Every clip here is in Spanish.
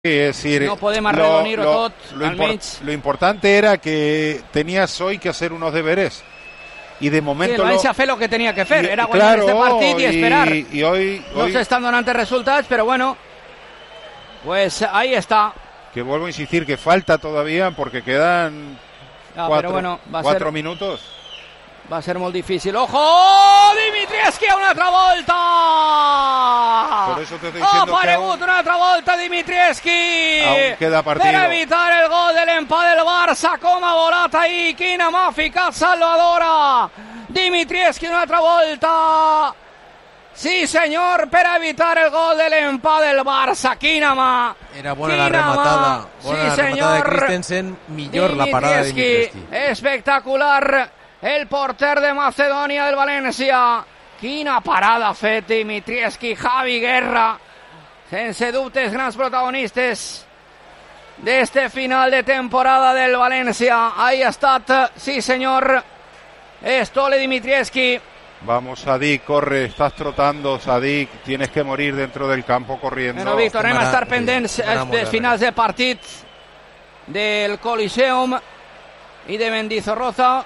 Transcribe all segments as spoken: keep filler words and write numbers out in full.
Es decir, no podem arredonir-ho lo, tot lo, al import, mig. Lo importante era que tenías hoy que hacer unos deberes y de momento sí, el València lo... ha fet el que tenia que fer, y, era guanyar claro, este partit i esperar. Y, y hoy, no hoy... s'estan donant resultats, però bueno, pues ahí está. Que vuelvo a insistir que falta todavía porque quedan ah, cuatro, però bueno, va cuatro ser... minutos. Va a ser molt difícil. ¡Ojo! Dimitrievski a una altra volta! Por eso te estoy ha diciendo aparegut que una altra volta Dimitrievski! Aún queda partido. Per evitar el gol de l'empat del Barça. Com ha volat ahir! Quina mà ficat salvadora! Dimitrievski una altra volta! Sí, senyor, per evitar el gol de l'empat del Barça. Quina mà! Era bona Quina la rematada. mà. Bona sí, la senyor. rematada de Christensen. Millor la parada de Dimitrievski. Espectacular. El porter de Macedònia del València. Quina parada ha fet Dimitrievski. Javi Guerra, sense dubtes, grans protagonistes d'este final de temporada del València. Ahí ha estat, sí senyor, Stole Dimitrievski. Vamos, Sadik, corre, estás trotando, Sadik, tienes que morir dentro del campo corriendo. Bueno, Víctor, anem a estar pendents dels finals de partit del Coliseum i de Mendizorroza.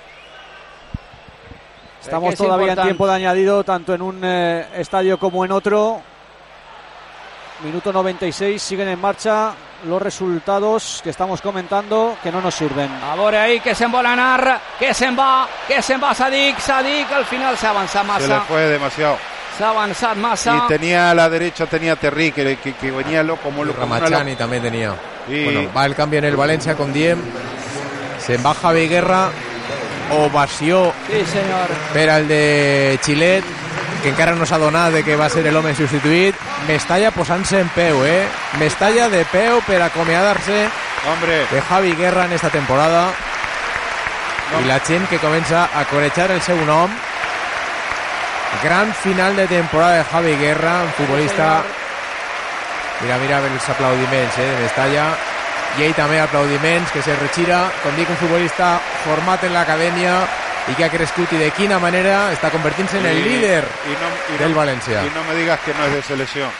Estamos todavía importante. En tiempo de añadido, tanto en un eh, estadio como en otro. Minuto noventa y seis, siguen en marcha los resultados que estamos comentando, que no nos sirven. A veure ahí, que se'n vol anar, que se'n va, que se'n va Sadik, Sadik, al final s'ha avançat massa. Se le fue demasiado. S'ha avançat massa. Y tenía a la derecha, tenía Terry, que, que, que venía loco, como loco. Ramachani también tenía. Y... Bueno, va el cambio en el Valencia con Diem. Se'n va Javi Guerra. Ovació sí, senyor. per al de Xilet, que encara no s'ha donat de que va ser l'home substituït. Mestalla posant-se en peu, eh? Mestalla de peu per acomiadar-se de Javi Guerra en esta temporada. No. I la gent que comença a corejar el seu nom. Gran final de temporada de Javi Guerra, un futbolista... Mira, mira els aplaudiments, eh, de Mestalla. I ell també aplaudiments, que se retira, com dic, un futbolista format en l'acadèmia i que ha crescut i de quina manera està convertint-se en el líder y no, y del no, Valencia. Y no me digas que no es de selección.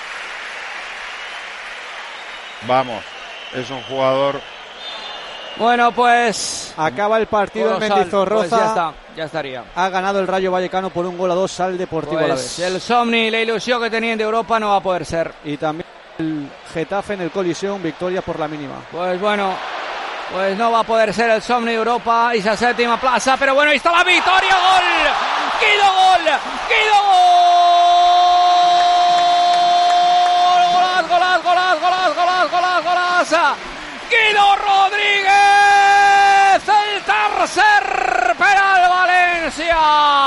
Vamos, es un jugador... Bueno, pues... Acaba el partido en Mendizorroza. Pues ya está, ya estaría. Ha ganado el Rayo Vallecano por un gol a dos al Deportivo pues Alavés. El somni, la ilusión que tenían de Europa no va a poder ser. Y también el Getafe en el Coliseum, victoria por la mínima. Pues bueno, pues no va a poder ser el somni de Europa y esa séptima plaza, pero bueno, ahí está la victoria, gol, Guido gol, Guido gol, golaz, golaz, golaz, golaz, golaz, golaz, golaz, Guido Rodríguez, el tercer per al València.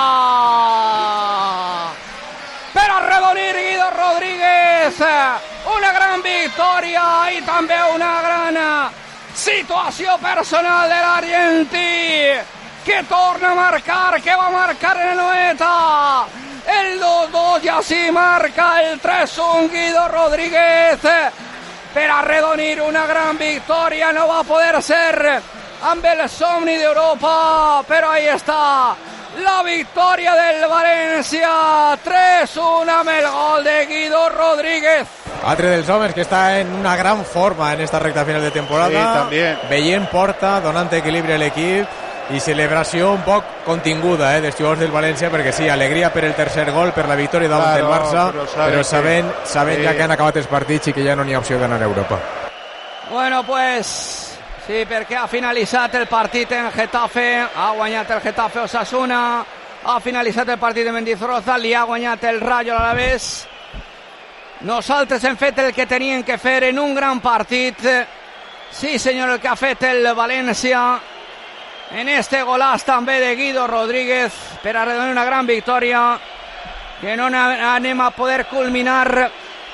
Per arredonir Guido Rodríguez, una gran victòria i també una gran situació personal de l'argentí, que torna a marcar, que va a marcar en el noventa, el dos dos y así marca el tres uno Guido Rodríguez, per arredonir una gran victòria. No va a poder ser amb el somni d'Europa, però ahí està la victòria del València, tres uno amb el gol de Guido Rodríguez. Altre dels homes que està en una gran forma en esta recta final de temporada. Sí, també. Veient porta, donant equilibri a l'equip i celebració un poc continguda eh, dels jugadors del València, perquè sí, alegria per el tercer gol, per la victòria davant claro, del Barça, però, però sabent, que... sabent sí. ja que han acabat els partits i que ja no n'hi ha opció d'anar a Europa. Bueno, pues... sí, perquè ha finalitzat el partit en Getafe, ha guanyat el Getafe Osasuna, ha finalitzat el partit de Mendizorroza, li ha guanyat el Rayo a l'Alavés. Nosaltres hem fet el que tenien que fer en un gran partit. Sí, senyor, el que ha fet el València en este golàs també de Guido Rodríguez per arredonir una gran victòria que no anem a poder culminar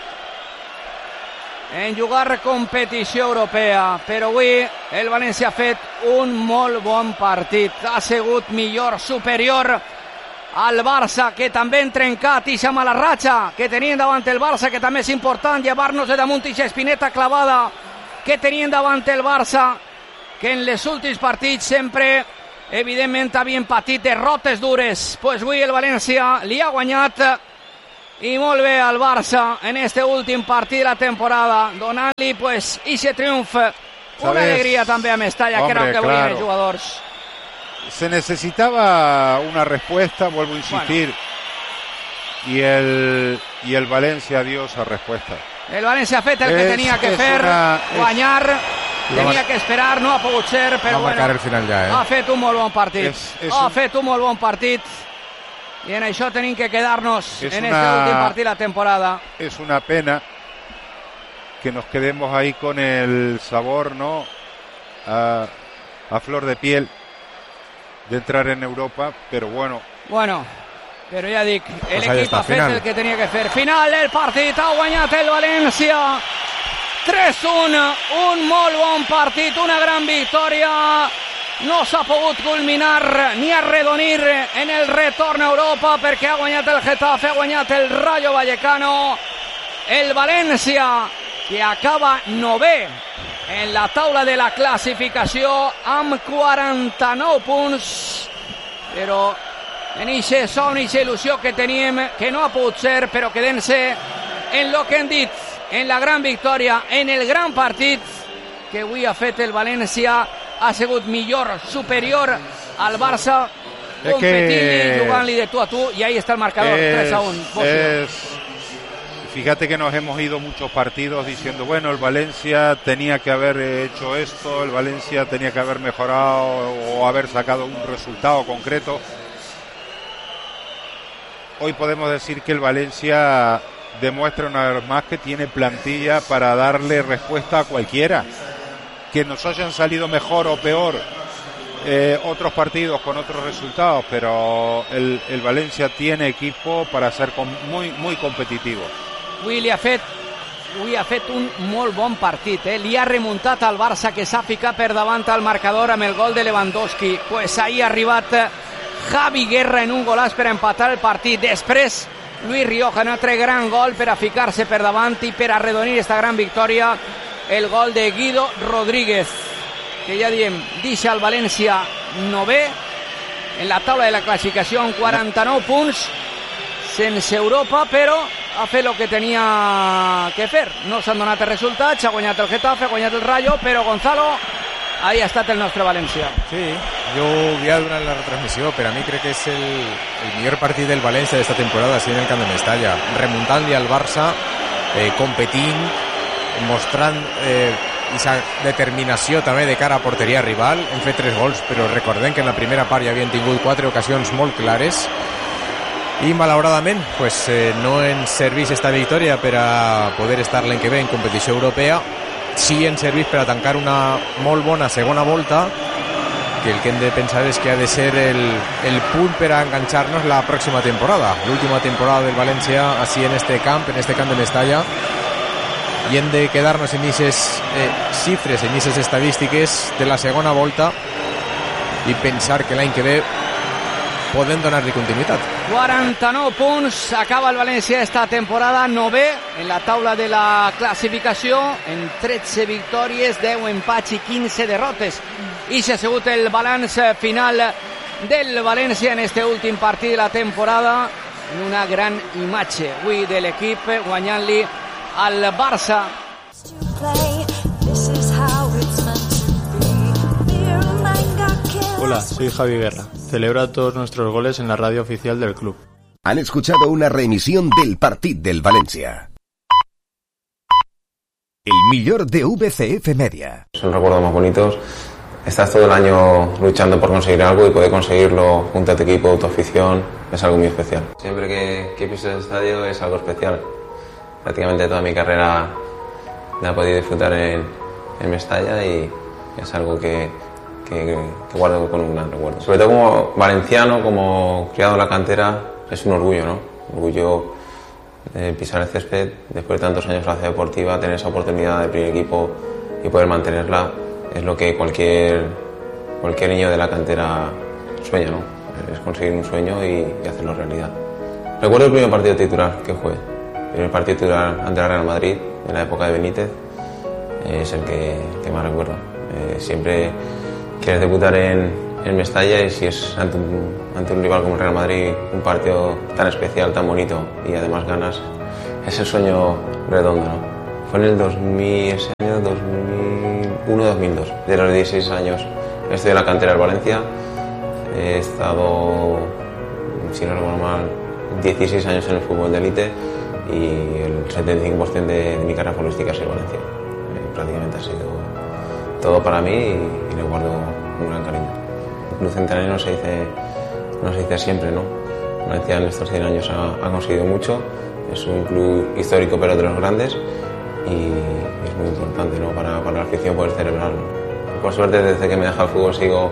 en jugar competició europea, però avui el València ha fet un molt bon partit, ha sigut millor, superior al Barça, que també han trencat i mala ratxa que tenien davant el Barça, que també és important llevar-nos de damunt i espineta clavada que tenien davant el Barça, que en les últims partits sempre evidentment havien patit derrotes dures. Pues avui el València li ha guanyat i molt bé al Barça en este últim partit de la temporada, donant-li pues ese triomf, una alegria també a Mestalla. Hombre, creo que claro. Volien els jugadors. Se necesitaba una respuesta, vuelvo a insistir, bueno. y el y el Valencia dio esa respuesta. El Valencia ha fet el es, que tenia que fer, una, guanyar, es... tenia que esperar, no ha pogut ser, però bueno, el final ja, eh? ha fet un molt bon partit, es, es ha un... fet un molt bon partit, i en això tenim que quedar-nos en una... este últim partit de la temporada. Es una pena que nos quedemos ahí con el sabor, ¿no?, a, a flor de piel de entrar en Europa, pero bueno. Bueno, però ja dic, el pues equip ha fet final. El que tenia que fer. Final del partit, ha guanyat el València tres un, un molt bon partit, una gran victòria. No s'ha pogut culminar ni arredonir en el retorn a Europa perquè ha guanyat el Getafe, ha guanyat el Rayo Vallecano. El València, que acaba novè en la taula de la classificació amb quaranta-nou punts, però en eixe son, eixa il·lusió que teníem, que no ha pogut ser, però quedant-se en lo que hem dit, en la gran victòria, en el gran partit que avui ha fet el València. Ha sigut millor, superior al Barça, competint-li, jugant-li de tu a tu, y ahí está el marcador, es, tres a uno. Es... Fíjate que nos hemos ido muchos partidos diciendo, bueno, el Valencia tenía que haber hecho esto, el Valencia tenía que haber mejorado o haber sacado un resultado concreto. Hoy podemos decir que el Valencia demuestra una vez más que tiene plantilla para darle respuesta a cualquiera. Que nos hayan salido mejor o peor eh, otros partidos con otros resultados, pero el, el Valencia tiene equipo para ser com, muy, muy competitivo. Avui li ha fet, avui ha fet un molt bon partit, eh? Li ha remuntat al Barça, que s'ha ficat per davant al marcador amb el gol de Lewandowski. Pues ahí ha arribat Javi Guerra en un golaç per empatar el partit. Després Luis Rioja, un altre gran gol per a ficar-se per davant i per arredonir esta gran victòria. El gol de Guido Rodríguez, que ja diem, deixa el València novè en la taula de la classificació amb quaranta-nou punts, sense Europa, però ha fet el que tenia que fer. No s'han donat els resultats, ha guanyat el Getafe, ha guanyat el Rayo, però Gonzalo, ahí ha estat el nostre València. Sí, jo havia donat la retransmissió, per a mi crec que és el, el millor partit del València d'esta temporada, així en el camp de Mestalla, remuntant-li al Barça, eh, competint, mostrant eh, esa determinació també de cara a porteria rival. Hem fet tres gols, però recordem que en la primera part ja havien tingut quatre ocasions molt clares i malauradament pues, eh, no ens serveix esta victòria per a poder estar l'any que ve en competició europea. Sí ens serveix per a tancar una molt bona segona volta, que el que hem de pensar és que ha de ser el, el punt per a enganxar-nos la pròxima temporada, l'última temporada del València així en este camp, en este camp de Mestalla, i hem de quedar-nos en aquestes eh, xifres, en aquestes estadístiques de la segona volta i pensar que l'any que ve podem donar-li continuïtat. quaranta-nou punts, acaba el València esta temporada, novè en la taula de la classificació, en tretze victòries, deu empats i quinze derrotes. I s'ha sigut el balanç final del València en este últim partit de la temporada, en una gran imatge avui de l'equip guanyant-li al Barça. Hola, soy Javi Guerra. Celebra todos nuestros goles en la radio oficial del club. Han escuchado una reemisión del Partit del Valencia. El millor de V C F Media. Son recuerdos más bonitos. Estás todo el año luchando por conseguir algo y poder conseguirlo junto a tu equipo, tu afición, es algo muy especial. Siempre que, que piso el estadio es algo especial. Prácticamente toda mi carrera la he podido disfrutar en, en Mestalla y es algo que, que, que guardo con un gran recuerdo. Sobre todo como valenciano, como criado en la cantera, es un orgullo, ¿no? Un orgullo de pisar el césped después de tantos años en la ciudad deportiva, tener esa oportunidad de primer equipo y poder mantenerla, es lo que cualquier, cualquier niño de la cantera sueña, ¿no? Es conseguir un sueño y, y hacerlo realidad. Recuerdo el primer partido titular que jugué. El primer partido titular ante el Real Madrid, en la época de Benítez, es el que, que más recuerdo. Eh, siempre quieres debutar en, en Mestalla, y si es ante un, ante un rival como el Real Madrid, un partido tan especial, tan bonito y además ganas, es el sueño redondo, ¿no? Fue en el dos mil, ese año dos mil uno dos mil dos, de los dieciséis años. Estoy en la cantera del Valencia, he estado, si no recuerdo mal, dieciséis años en el fútbol de élite y el setenta y cinco por ciento de, de mi carrera futbolística es el Valencia. Eh, prácticamente ha sido todo para mí y, y le guardo un gran cariño. El club centenario no se dice, no se dice siempre, ¿no? Valencia en estos cien años ha, ha conseguido mucho, es un club histórico pero de los grandes y es muy importante, ¿no? para, para la afición poder celebrarlo. Por suerte, desde que me deja el fútbol sigo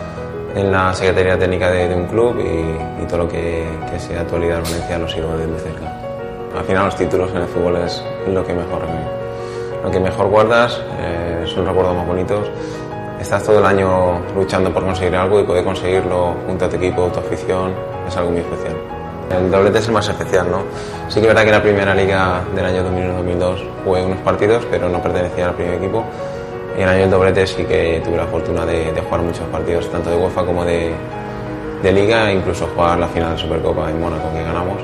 en la Secretaría Técnica de, de un club y, y todo lo que, que sea actualidad en Valencia lo sigo de muy cerca. Al final los títulos en el fútbol es lo que mejor, lo que mejor guardas, eh, son recuerdos más bonitos. Estás todo el año luchando por conseguir algo y poder conseguirlo junto a tu equipo, tu afición, es algo muy especial. El doblete es el más especial, ¿no? Sí que es verdad que en la primera liga del año dos mil uno dos mil dos jugué unos partidos, pero no pertenecía al primer equipo. Y en el año del doblete sí que tuve la fortuna de, de jugar muchos partidos, tanto de UEFA como de, de Liga, e incluso jugar la final de Supercopa en Mónaco que ganamos.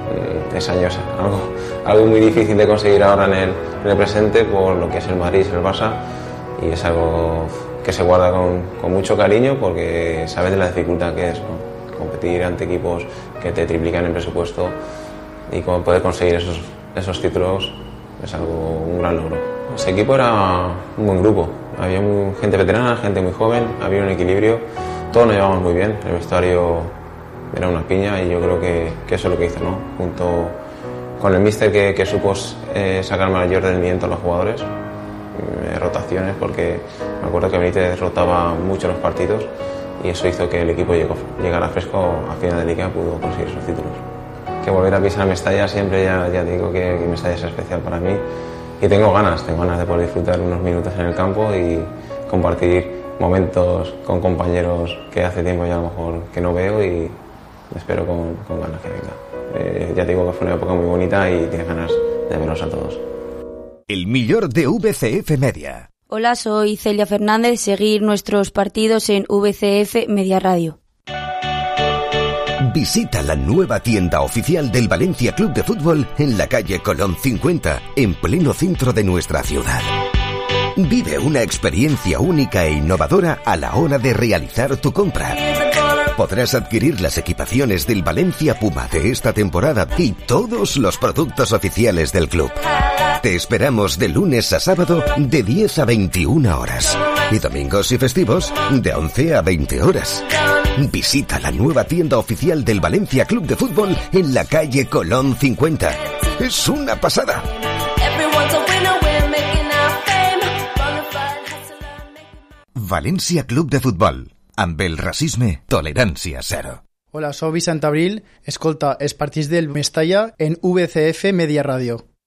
Ese año es algo, algo muy difícil de conseguir ahora en el, en el presente por lo que es el Madrid y el Barça, y es algo que se guarda con, con mucho cariño porque sabes de la dificultad que es, ¿no? Competir ante equipos que te triplican el presupuesto y como poder conseguir esos, esos títulos es algo, un gran logro. Ese equipo era un buen grupo, había muy, gente veterana, gente muy joven, había un equilibrio, todos nos llevábamos muy bien, el vestuario era una piña y yo creo que, que eso es lo que hizo, ¿no? Junto con el míster que, que supo eh, sacar mayor rendimiento a los jugadores, eh, rotaciones, porque me acuerdo que Benítez rotaba mucho los partidos y eso hizo que el equipo llegó, llegara fresco a final de liga, pudo conseguir esos títulos. Que volver a pisar Mestalla siempre, ya, ya digo que, que Mestalla es especial para mí y tengo ganas, tengo ganas de poder disfrutar unos minutos en el campo y compartir momentos con compañeros que hace tiempo ya a lo mejor que no veo y espero con, con ganas que venga. Eh, ya digo que fue una época muy bonita y tienes ganas de verlos a todos. El millor de V C F Media. Hola, soy Celia Fernández. Seguir nuestros partidos en V C F Media Radio. Visita la nueva tienda oficial del Valencia Club de Fútbol en la calle Colón cincuenta, en pleno centro de nuestra ciudad. Vive una experiencia única e innovadora a la hora de realizar tu compra. Podrás adquirir las equipaciones del Valencia Puma de esta temporada y todos los productos oficiales del club. Te esperamos de lunes a sábado de diez a veintiuna horas y domingos y festivos de once a veinte horas. Visita la nueva tienda oficial del Valencia Club de Fútbol en la calle Colón cincuenta. Es una pasada. Valencia Club de Futbol. Amb el racisme, tolerància zero. Hola, soy Vicent Abril. Escolta els partits del Mestalla en V C F Media Radio.